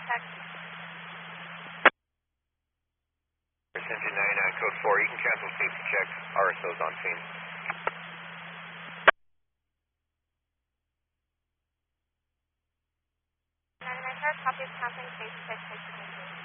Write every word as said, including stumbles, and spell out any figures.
check. Engine ninety-nine, code four, you can cancel safety check. R S O's on scene. ninety-nine, sir, copy of canceling safety check.